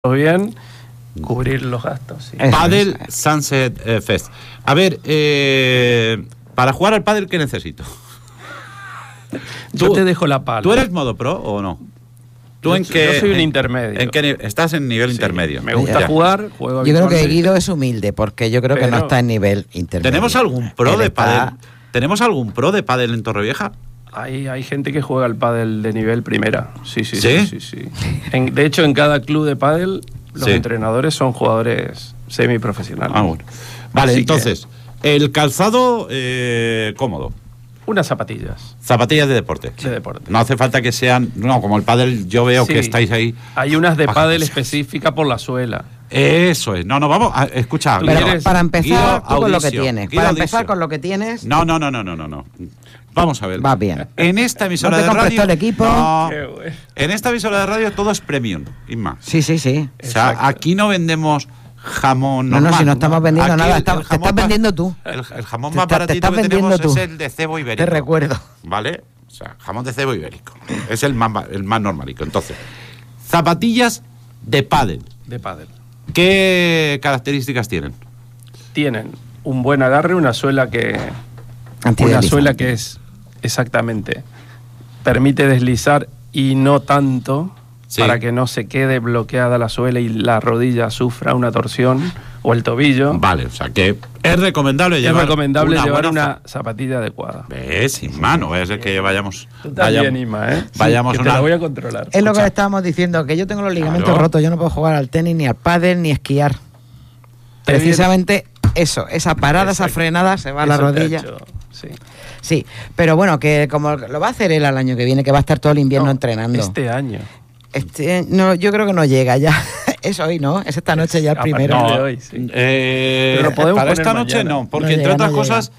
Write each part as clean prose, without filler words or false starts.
bien, cubrir los gastos. Sí. Padel Sunset Fest. A ver, para jugar al pádel, ¿qué necesito? Yo te dejo la pala. ¿Tú eres modo pro o no? Yo soy un intermedio. Estás en nivel intermedio. Me gusta juego Yo creo que Guido es humilde, porque yo creo que no está en nivel intermedio. ¿Tenemos algún pro de pádel? ¿Tenemos algún pro de pádel en Torrevieja? Hay gente que juega al pádel de nivel primera. Sí. De hecho, en cada club de pádel, los entrenadores son jugadores semiprofesionales. Ah, bueno. Vale, entonces, el calzado cómodo. Unas zapatillas. Zapatillas de deporte. De deporte. No hace falta que sean... No, como el pádel, yo veo que estáis ahí... Hay unas de pádel específica por la suela. Eso es. No, vamos a escuchar. Pero para empezar con lo que tienes. Para empezar con lo que tienes... No. Vamos a ver. Va bien. En esta emisora de radio... el equipo. No, en esta emisora de radio todo es premium, Inma. Sí. O sea, aquí no vendemos jamón normal. No, si no estamos vendiendo nada, te estás vendiendo tú. El jamón más baratito que tenemos es el de cebo ibérico. Te recuerdo. ¿Vale? O sea, jamón de cebo ibérico. Es el más normalico. Entonces, zapatillas de pádel. De pádel. ¿Qué características tienen? Tienen un buen agarre, una suela que es exactamente permite deslizar y no tanto para que no se quede bloqueada la suela y la rodilla sufra una torsión o el tobillo. Vale, o sea que es recomendable llevar una zapatilla adecuada. Sin mano, es el que vayamos. Tú también, Ima, ¿eh? Vayamos te la voy a controlar. Es lo que estábamos diciendo, que yo tengo los ligamentos rotos, yo no puedo jugar al tenis, ni al pádel, ni esquiar. Precisamente eso, esa parada, esa frenada, se va a la rodilla. Sí, pero bueno, que como lo va a hacer él al año que viene, que va a estar todo el invierno entrenando. Este año. No, yo creo que no llega ya. Es hoy, ¿no? Es esta noche ya el primero. No, de hoy, sí. Pero lo podemos para esta noche no, porque entre otras cosas...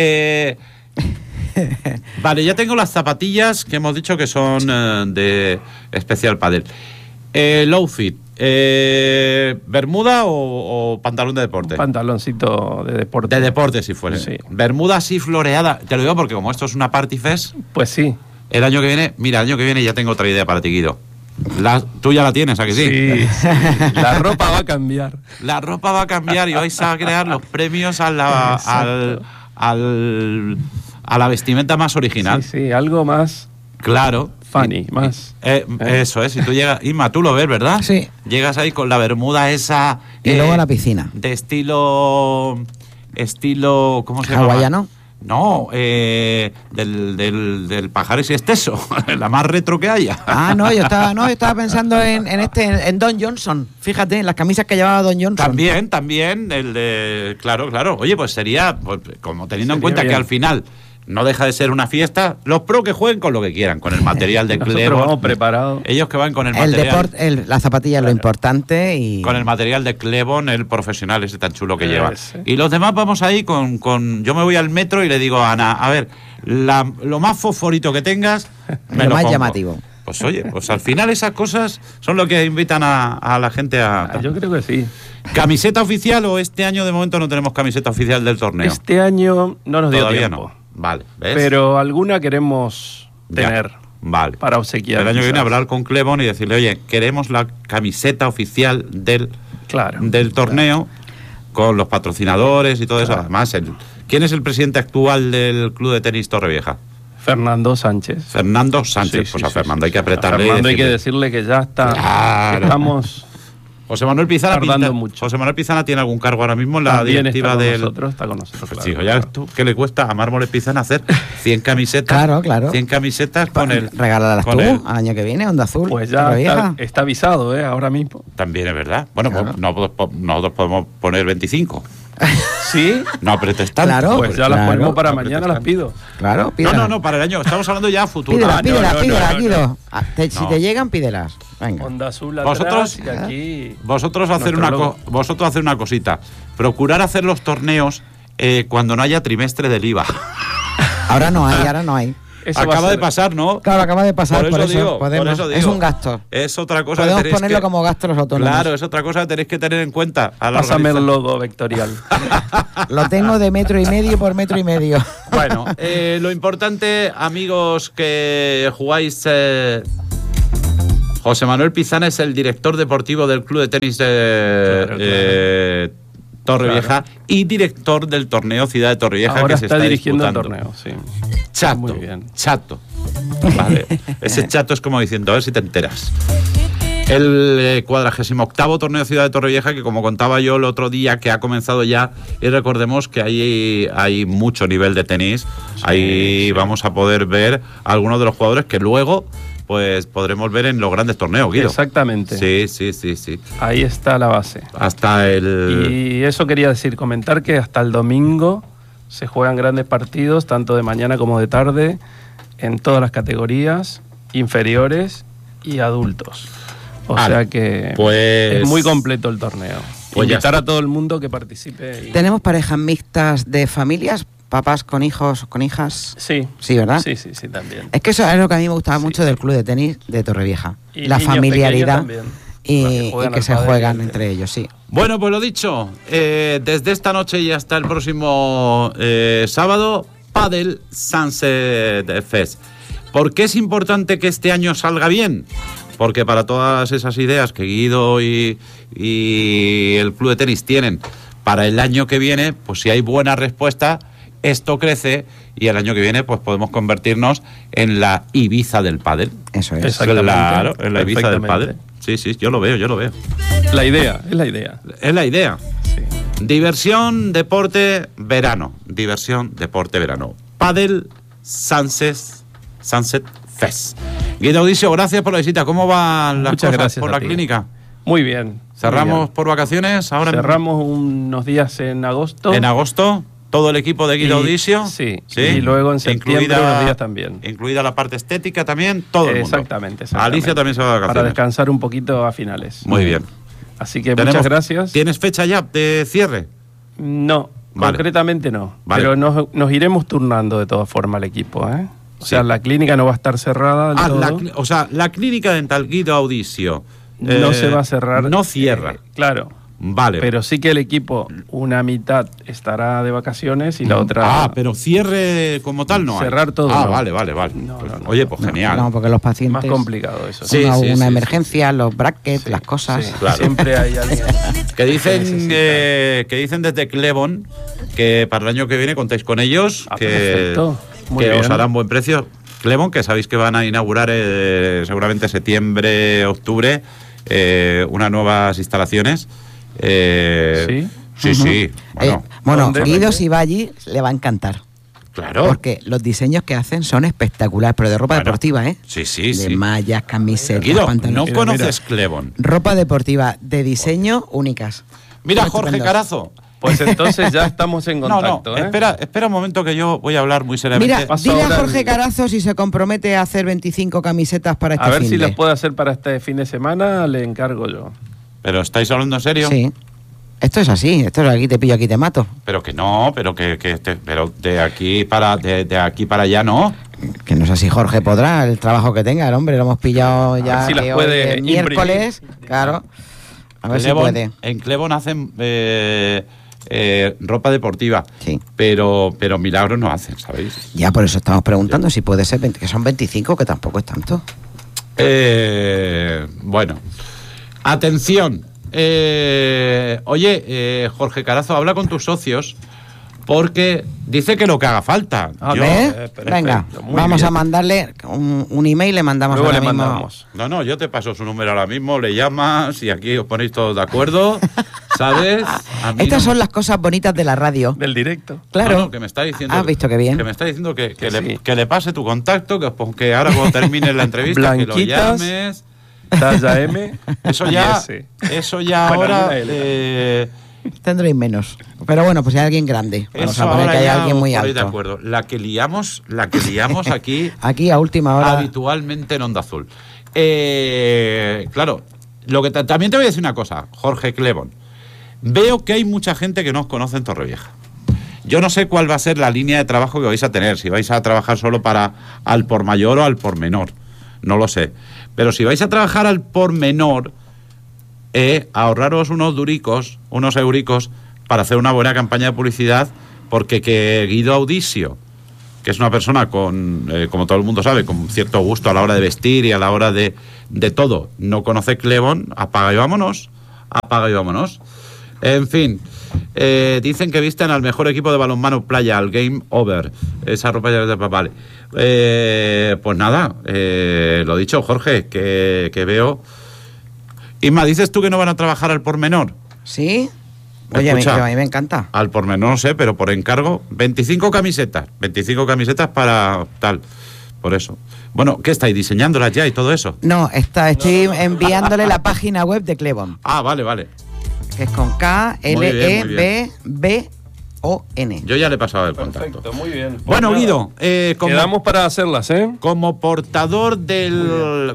Vale, ya tengo las zapatillas que hemos dicho que son de especial pádel. El outfit, ¿bermuda o pantalón de deporte? Un pantaloncito de deporte. De deporte, si fuera. Sí. Bermuda así floreada. Te lo digo porque como esto es una party fest... Pues sí. El año que viene ya tengo otra idea para ti, Guido. Tú ya la tienes, ¿a que sí? Sí. La ropa va a cambiar. La ropa va a cambiar y vais a crear los premios a la vestimenta más original. Sí, algo más... Claro. Funny, más. Eso es, si tú llegas... Inma, tú lo ves, ¿verdad? Sí. Llegas ahí con la bermuda esa... Y luego a la piscina. De estilo... ¿Cómo se llama? ¿Hawaiano? No, del Pajares y Esteso, la más retro que haya. No, yo estaba pensando en Don Johnson. Fíjate, en las camisas que llevaba Don Johnson. También, el de... Claro. Oye, pues sería, como teniendo en cuenta que al final no deja de ser una fiesta, los pro que jueguen con lo que quieran, con el material de Clebon. Nosotros vamos preparados. Ellos que van con el material... la zapatilla es lo importante y... Con el material de Clebon, el profesional ese tan chulo que lleva. Y los demás vamos ahí con... Yo me voy al metro y le digo a Ana, a ver, lo más fosforito que tengas, me lo más pongo. llamativo. Pues oye, al final esas cosas son lo que invitan a la gente a... Yo creo que sí. ¿Camiseta oficial o este año de momento no tenemos camiseta oficial del torneo? Este año no nos dio tiempo. No. Vale, ¿ves? Pero alguna queremos tener para obsequiar. El año que viene hablar con Clebon y decirle, oye, queremos la camiseta oficial del torneo con los patrocinadores y todo eso. Además, ¿quién es el presidente actual del Club de Tenis Torrevieja? Fernando Sánchez. Pues a Fernando hay que apretarle. A Fernando hay que decirle que ya está. Claro. Estamos... José Manuel Pizana tiene algún cargo ahora mismo en la directiva del... Está con nosotros, pues claro. Ya tú, ¿qué le cuesta a Mármoles Pizana hacer 100 camisetas? Claro. 100 camisetas con el... Regálalas tú al año que viene, Onda Azul. Pues ya está avisado, ahora mismo. También es verdad. Bueno, pues nosotros podemos poner 25. ¿Sí? No apretes tanto. Claro, pues ya las ponemos para mañana, las pido. Claro, pídelas. No, para el año. Estamos hablando ya a futuro. Pídelas, Guido. Si te llegan, pídelas. Venga. Onda Azul atrás y aquí... Vosotros hacer una cosita. Procurar hacer los torneos cuando no haya trimestre del IVA. Ahora no hay. Acaba de pasar, ¿no? Claro, acaba de pasar, por eso digo. Es un gasto. Es otra cosa. Podemos ponerlo como gasto los autónomos. Claro, es otra cosa que tenéis que tener en cuenta. Pásame el logo vectorial. Lo tengo de 1,5 metros por 1,5 metros. Bueno, lo importante, amigos que jugáis José Manuel Pizana es el director deportivo del Club de Tenis de Torrevieja y director del torneo Ciudad de Torrevieja. Ahora que se está dirigiendo disputando. el torneo, sí. Chato, muy bien. chato. Vale. Ese chato es como diciendo, a ver si te enteras. El 48º torneo Ciudad de Torrevieja, que como contaba yo el otro día, que ha comenzado ya, y recordemos que hay mucho nivel de tenis. Sí, ahí vamos a poder ver a algunos de los jugadores que luego pues podremos ver en los grandes torneos, Guido. Exactamente. Sí. Ahí está la base. Hasta el... Y eso quería decir, comentar que hasta el domingo se juegan grandes partidos, tanto de mañana como de tarde, en todas las categorías, inferiores y adultos. O sea que es muy completo el torneo. Pues invitar a todo el mundo que participe. ¿Tenemos parejas mixtas de familias? ¿Papás con hijos, con hijas? Sí. Sí, ¿verdad? Sí, también. Es que eso es lo que a mí me gustaba mucho del Club de Tenis de Torrevieja. Y la familiaridad y que se juegan entre ellos, sí. Bueno, pues lo dicho, desde esta noche y hasta el próximo sábado, Padel Sunset Fest. ¿Por qué es importante que este año salga bien? Porque para todas esas ideas que Guido y el Club de Tenis tienen para el año que viene, pues si hay buena respuesta, esto crece y el año que viene pues podemos convertirnos en la Ibiza del pádel. Eso es. Claro, en la Ibiza del pádel. Sí, yo lo veo. Es la idea. Es la idea. Sí. Diversión, deporte, verano. Padel Sunset Fest. Guido Audicio, gracias por la visita. ¿Cómo van las cosas por la clínica? Muy bien. ¿Cerramos por vacaciones? Ahora cerramos unos días en agosto. ¿En agosto? ¿Todo el equipo de Guido Audicio? Sí. Y luego en septiembre unos días también. Incluida la parte estética también, todo el mundo. Exactamente. Alicia también se va de vacaciones. Para descansar un poquito a finales. Muy bien. Así que muchas gracias. ¿Tienes fecha ya de cierre? No, concretamente no. Vale. Pero nos iremos turnando de todas formas el equipo, ¿eh? O sea, la clínica no va a estar cerrada del todo. La clínica dental Guido Audicio no se va a cerrar. No cierra. Claro. Vale. Pero sí que el equipo, una mitad estará de vacaciones y la otra... pero cierre como tal no cerrar hay. todo. Vale. No, oye, pues genial. No, porque los pacientes... Más complicado eso. Una emergencia, los brackets, las cosas... Sí, claro. Siempre hay alguien... que dicen desde Clevon que para el año que viene contáis con ellos, que os harán buen precio. Clevon, que sabéis que van a inaugurar seguramente septiembre, octubre, unas nuevas instalaciones. Sí. Bueno, Guido, si va allí, le va a encantar. Claro. Porque los diseños que hacen son espectaculares, pero de ropa deportiva, ¿eh? Sí. De mallas, camisetas, Guido, pantalones. ¿no conoces Clevon? Ropa deportiva de diseño únicas. Mira, Jorge Carazo. Pues entonces ya estamos en contacto. Espera un momento que yo voy a hablar muy seriamente. Mira, dile a Jorge Carazo si se compromete a hacer 25 camisetas para este fin de. A ver si las puede hacer para este fin de semana, le encargo yo. ¿Pero estáis hablando en serio? Sí. Esto es así, esto es aquí te pillo, aquí te mato. Pero que no, pero de aquí para allá no. Que no sé si Jorge podrá, el trabajo que tenga, el hombre, lo hemos pillado ya si que hoy es miércoles, claro. A ver si puede. En Clevon hacen ropa deportiva, sí. pero milagros no hacen, ¿sabéis? Ya, por eso estamos preguntando si puede ser que son 25, que tampoco es tanto. Bueno, atención. Jorge Carazo, habla con tus socios porque dice que lo que haga falta. Venga, vamos a mandarle un email, le mandamos ahora mismo. Mandamos. No, yo te paso su número ahora mismo, le llamas y aquí os ponéis todos de acuerdo, ¿sabes? Estas son las cosas bonitas de la radio. Del directo. Claro. No, que me está diciendo. ¿Has visto qué bien? Que me está diciendo que le pase tu contacto, que ahora cuando termine la entrevista que lo llames. Talla M. Eso ya ahora tendréis menos. Pero bueno, pues hay alguien grande. Vamos a poner que hay alguien muy alto. De acuerdo. La que liamos aquí. Aquí a última hora. Habitualmente en Onda Azul. Claro, lo que también te voy a decir una cosa, Jorge Clevon. Veo que hay mucha gente que no os conoce en Torrevieja. Yo no sé cuál va a ser la línea de trabajo que vais a tener. Si vais a trabajar solo para al por mayor o al por menor. No lo sé. Pero si vais a trabajar al por menor, ahorraros unos euricos para hacer una buena campaña de publicidad, porque que Guido Audicio que es una persona con, como todo el mundo sabe, con cierto gusto a la hora de vestir y a la hora de todo. No conoce Clevon, apaga y vámonos. En fin, dicen que visten al mejor equipo de balonmano playa, al Game Over. Esa ropa ya es de papá. Vale. Pues nada, lo dicho, Jorge, que veo... Isma, ¿dices tú que no van a trabajar al por menor? Sí. Oye, escucha, a mí me encanta. Al por menor no sé, pero por encargo, 25 camisetas para tal, por eso. Bueno, ¿qué estáis diseñándolas ya y todo eso? No, estoy enviándole la página web de Clevon. Ah, vale. Que es con K-L-E-B-B-O-N. Yo ya le he pasado el contacto. Perfecto, muy bien. Bueno, Guido, quedamos para hacerlas, ¿eh? Como portavoz del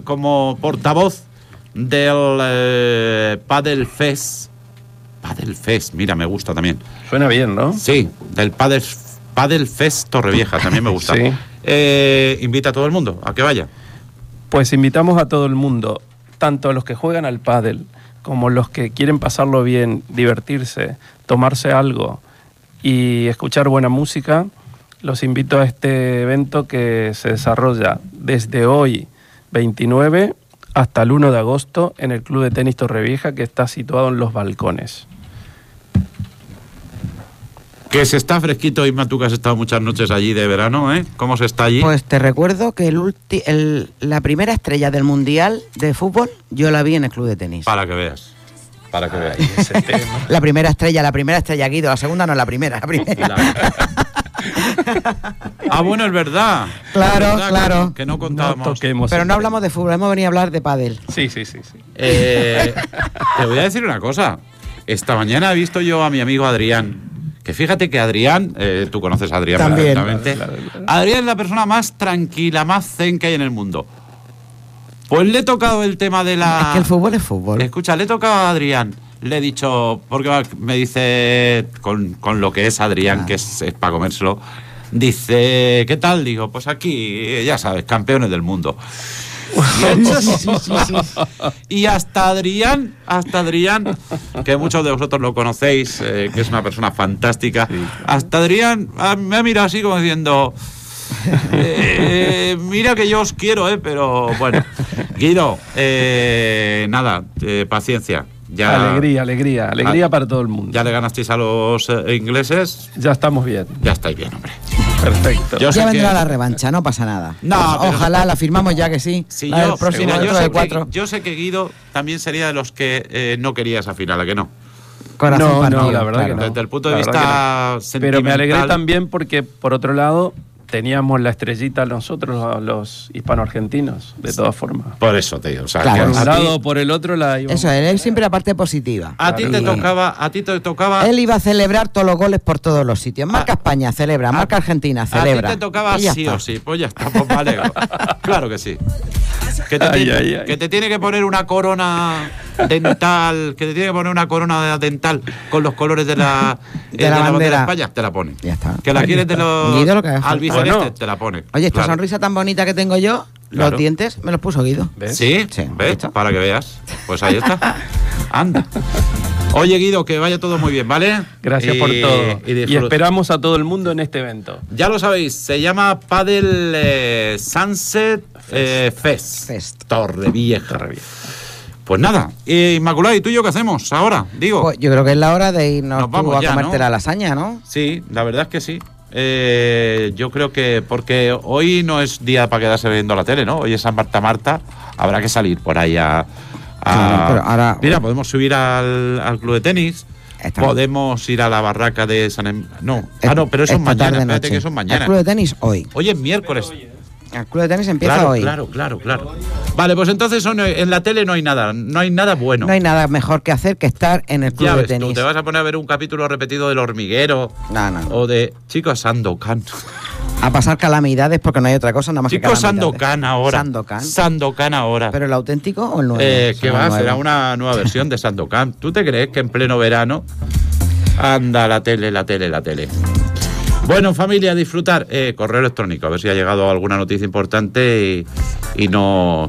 Padel Fest. Padel Fest, mira, me gusta también. Suena bien, ¿no? Sí, del Padel Fest Torrevieja, también me gusta. Sí. Invita a todo el mundo a que vaya. Pues invitamos a todo el mundo, tanto a los que juegan al pádel como los que quieren pasarlo bien, divertirse, tomarse algo y escuchar buena música. Los invito a este evento que se desarrolla desde hoy, 29, hasta el 1 de agosto en el Club de Tenis Torrevieja, que está situado en Los Balcones. Que se está fresquito, Isma, tú que has estado muchas noches allí de verano, ¿eh? ¿Cómo se está allí? Pues te recuerdo que la primera estrella del Mundial de Fútbol yo la vi en el Club de Tenis. Para que veas. Ese tema. La primera estrella, Guido. La segunda no, la primera. Ah, bueno, es verdad. Claro. Que no contábamos. Pero no hablamos de fútbol, hemos venido a hablar de pádel. Sí. Te voy a decir una cosa. Esta mañana he visto yo a mi amigo Adrián. Que fíjate que Adrián, tú conoces a Adrián perfectamente. Claro. Adrián es la persona más tranquila, más zen que hay en el mundo. Pues le he tocado el tema de la... Es que el fútbol es fútbol. Escucha, le he tocado a Adrián. Le he dicho, porque me dice, con lo que es Adrián, que es para comérselo, dice, ¿qué tal? Digo, pues aquí, ya sabes, campeones del mundo. Y hasta Adrián, que muchos de vosotros lo conocéis, que es una persona fantástica, hasta Adrián me ha mirado así como diciendo, mira que yo os quiero, pero bueno. Guido, nada, paciencia. Ya, alegría para todo el mundo. ¿Ya le ganasteis a los ingleses? Ya estamos bien. Ya estáis bien, hombre. Perfecto. Ya vendrá la revancha, no pasa nada. No, ojalá la firmamos ya que sí. Sí, yo sé que Guido también sería de los que no quería esa final, ¿a que no? Corazón partido. No, la verdad que no. Desde el punto de vista sentimental. Pero me alegré también porque, por otro lado, teníamos la estrellita nosotros, los hispano-argentinos, de todas formas. Por eso te digo. O sea, claro. Por un lado o por el otro la íbamos. Eso, él siempre la parte positiva. A ti te tocaba. Él iba a celebrar todos los goles por todos los sitios. Marca España, celebra. Marca Argentina, celebra. A ti te tocaba sí o sí. Pues ya está, pues me alegro. Claro que sí. Que te tiene que poner una corona dental, con los colores de la bandera de España, te la pone. Ya está. Que la quieres de los Guido, lo que albicelestes, te la pone. Oye, esta sonrisa tan bonita que tengo yo, claro. Los dientes me los puso Guido. ¿Ves? Sí, ¿ves? Para que veas. Pues ahí está. Anda. Oye, Guido, que vaya todo muy bien, ¿vale? Gracias por todo. Y esperamos a todo el mundo en este evento. Ya lo sabéis, se llama Padel Sunset Fest. Torrevieja. Pues nada, Inmaculada, ¿y tú y yo qué hacemos ahora? Digo. Pues yo creo que es la hora de irnos a comerte la lasaña, ¿no? Sí, la verdad es que sí. Yo creo que porque hoy no es día para quedarse viendo la tele, ¿no? Hoy es San Marta, habrá que salir por ahí a pero ahora, mira, podemos subir al club de tenis. Podemos ir a la barraca de San... No, pero eso es mañana. Espérate que eso es mañana. El club de tenis hoy. Hoy es miércoles. El club de tenis empieza hoy. Claro. Vale, pues entonces en la tele no hay nada bueno. No hay nada mejor que hacer que estar en el club de tenis. Tú te vas a poner a ver un capítulo repetido del Hormiguero. No. O de Chicos Sandokan. A pasar calamidades porque no hay otra cosa nada más que Chicos calamidades. Sandokan ahora. ¿Pero el auténtico o el nuevo? ¿Qué va? Será una nueva versión de Sandokan. ¿Tú te crees que en pleno verano anda la tele? Bueno, familia, disfrutar. Correo electrónico, a ver si ha llegado alguna noticia importante y no...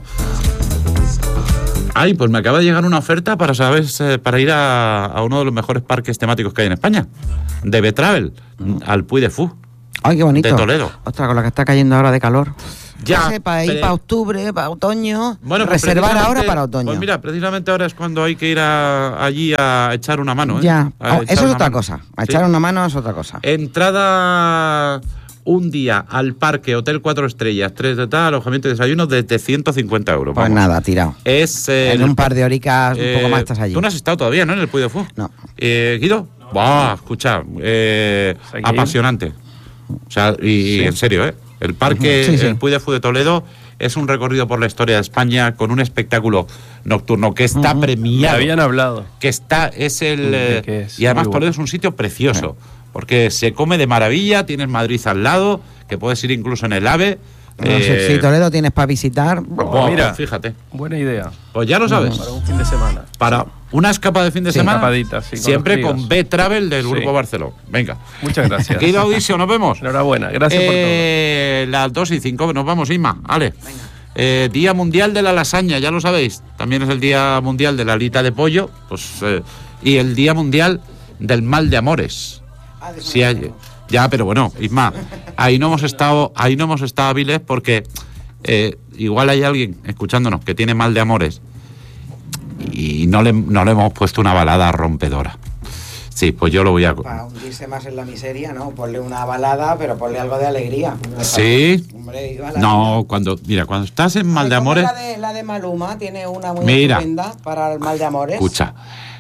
Ay, pues me acaba de llegar una oferta para para ir a uno de los mejores parques temáticos que hay en España, de Betravel, al Puy de Fú. Ay, qué bonito. De Toledo. Ostras, con la que está cayendo ahora de calor. Ya. Para ir para octubre, para otoño. Bueno, reservar ahora para otoño. Pues mira, precisamente ahora es cuando hay que ir allí a echar una mano. Ya, eso es otra cosa. A echar una mano es otra cosa. Entrada un día al parque, Hotel 4 Estrellas, 3 de tal, alojamiento y desayuno desde 150 euros. Pues nada, tirado. En un par de horicas, un poco más estás allí. Tú no has estado todavía, ¿no? En el Puy de Fou. No. ¿Guido? ¡Buah! Escucha, apasionante. O sea, y en serio, ¿eh? El parque, el Puy de Fou de Toledo, es un recorrido por la historia de España con un espectáculo nocturno que está premiado. Me habían hablado. Que está, y además Toledo es un sitio precioso. Porque se come de maravilla, tienes Madrid al lado, que puedes ir incluso en el AVE. Si Toledo tienes para visitar. Mira, fíjate. Buena idea. Pues ya lo sabes. Para un fin de semana. Para una escapada de fin de semana. Escapadita, sí, siempre con B-Travel del Grupo Barceló. Venga. Muchas gracias. Querido Audisio, nos vemos. Enhorabuena, gracias por todo. Las 2:05, nos vamos, Isma. Vale. Día Mundial de la Lasaña, ya lo sabéis. También es el Día Mundial de la alita de pollo. Pues, y el Día Mundial del mal de amores. Sí, ya, pero bueno, Isma, ahí no hemos estado hábiles porque igual hay alguien escuchándonos que tiene mal de amores y no le hemos puesto una balada rompedora. Sí, pues yo lo voy a... Para hundirse más en la miseria, ¿no? Ponle una balada, pero ponle algo de alegría. Sí. Hombre, no, cuando estás en mal de amores... La de Maluma tiene una muy estupenda para el mal de amores. Escucha,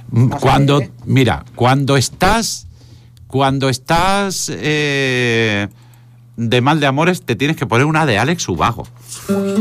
cuando estás de mal de amores, te tienes que poner una de Alex Ubago.